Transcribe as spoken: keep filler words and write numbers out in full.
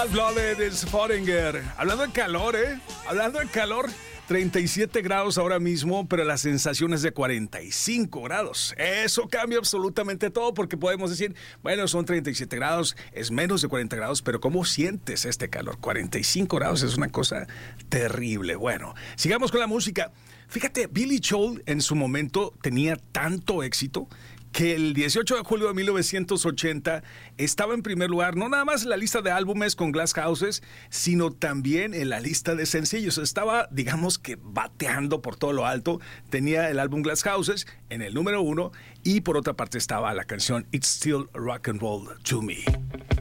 Half-Blooded de Spottinger. Hablando de calor, ¿eh? Hablando de calor, treinta y siete grados ahora mismo, pero la sensación es de cuarenta y cinco grados. Eso cambia absolutamente todo porque podemos decir, bueno, son treinta y siete grados, es menos de cuarenta grados, pero ¿cómo sientes este calor? cuarenta y cinco grados es una cosa terrible. Bueno, sigamos con la música. Fíjate, Billy Joel en su momento tenía tanto éxito que el dieciocho de julio de mil novecientos ochenta estaba en primer lugar, no nada más en la lista de álbumes con Glass Houses, sino también en la lista de sencillos. Estaba, digamos que bateando por todo lo alto. Tenía el álbum Glass Houses en el número uno y por otra parte estaba la canción It's Still Rock and Roll to Me.